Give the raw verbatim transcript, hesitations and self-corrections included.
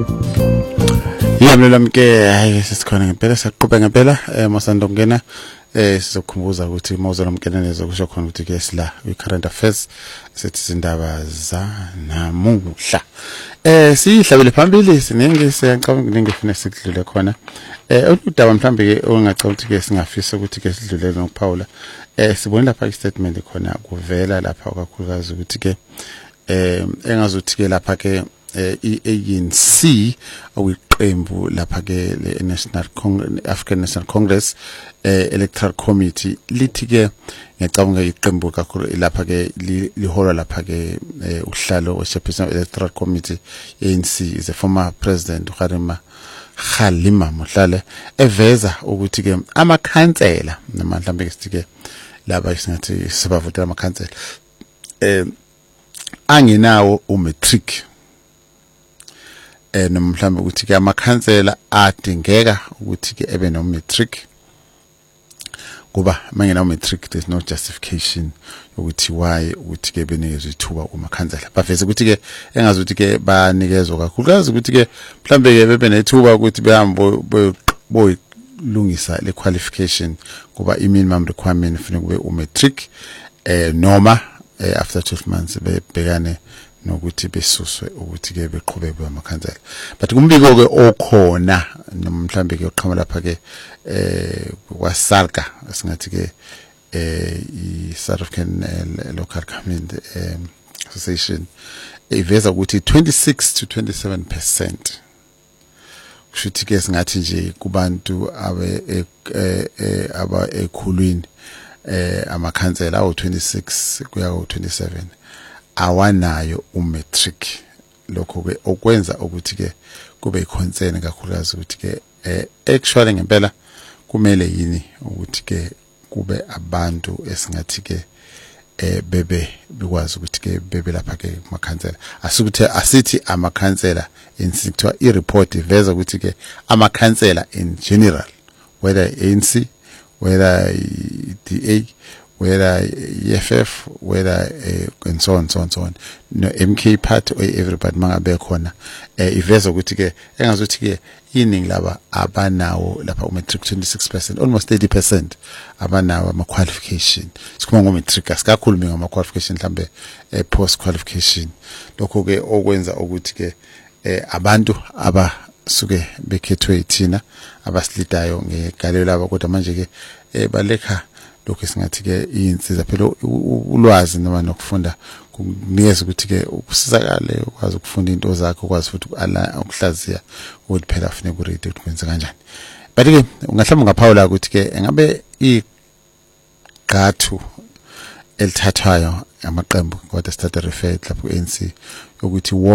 Yamlo lamke hayi sesikhona ngempela saqhubeka ngempela eh masando ngena eh sizokhumbuza ukuthi mawuzo lamkenenezo kusho khona ukuthi ke sila we current affairs sethi izindaba za namuhla eh sihlabele phambili siningi siyacabanga kuningi funa sikudlule khona eh udaba mhlambe ke ongacabanga ukuthi ke singafisa ukuthi ke sidlulele nokuphawula eh sibone lapha i statement khona kuvela lapha kakhulukazi ukuthi ke eh engazuthi ke lapha ke i-A N C oyiqembu lapha ke le National Congress African National Congress eh Electoral Committee lithi ke ngiyacabanga iqembu kakhulu lapha ke lihola lapha ke uhlalo we-Chairperson Electoral Committee A N C is a former president uKhalima Khalima Mohlale eveza ukuthi ke amakhansela noma mhlambe ke sithi ke laba isingathi sibavotela amakhansela eh angenawo umatric eh nomhlambe ukuthi ke amakhansela adingeka ukuthi ke ebe no matric kuba manje no matric there's no justification ukuthi why ukuthi ke benikezwe ithuba kumakhansela bafese ukuthi ke engazuthi ke banikezwe kakhulukazi ukuthi ke mhlambe ke bebe nethuba ukuthi behambe boyilungisa le qualification kuba i minimum requirement kufanele kube umatric eh noma eh, after twelve months bebhekane nokuthi besuswe ukuthi ke beqhubeke amakhansela but kumbiko ke okhona mhlambe ke uqhama lapha ke eh kwaSALGA singathi ke eh i South African Local Government Association iveza ukuthi twenty-six to twenty-seven percent kushuthi ke singathi nje kubantu abe aba ekhulwini eh amakhansela awu twenty-six kuya ku twenty-seven awanayo umatric lokho ke okwenza ukuthi ke kube iconcern kakhulukazi ukuthi ke eh actually ngempela kumele yini ukuthi ke kube abantu esingathi ke eh bebe bekwazi ukuthi ke bebe lapha ke kumakhansela asikuthi asithi amakhansela insikuthiwa i report iveza ukuthi ke amakhansela in general whether A N C whether D A whether E F F whether uh, and so on so on so on no M K part or everybody mangabe khona eh iveza ukuthi ke engazuthi ke iningi laba abanawo lapha umatric twenty-six percent almost thirty percent abanawo ama qualification sikhuluma ngomatric asikakhulumi ngama qualification mhlambe eh, post qualification lokho ke okwenza ukuthi ke eh, abantu aba suke bekhethwe ithina abasilidayo ngegalelo laba kodwa manje ke eh, balekha lokho singathi ke insiza phela ulwazi noma nokufunda kunikeza ukuthi ke ukusizakale ukwazi ukufunda into zakho ukwazi futhi ukuhlaziya ukuthi phela ufune ku read ukuthi kwenza kanjani but ke ungahlamba ngaphawula ukuthi ke engabe igathu elithathayo amaqembu kodwa start refer lapho ku A N C ukuthi